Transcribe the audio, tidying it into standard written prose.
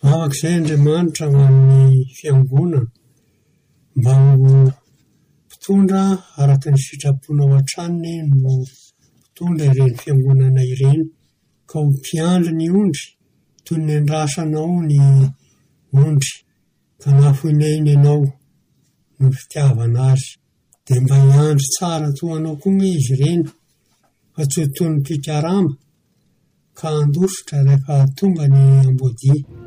Avak'izay Andriamanitra ho an'ny fiangonana mba ho mpitondra araka ny sitrapony ao an-tranony no mpitondra ireny fiangonana ireny, ka ho mpiandry ny ondry toy ny andrasanao ny ondry, ka nahafoinainy ianao ny fitiavana azy, dia mba hiandry tsara toanao koa izy ireny, fa tsy ho toy ny mpikarama ka handositra rehefa tonga ny amboadia.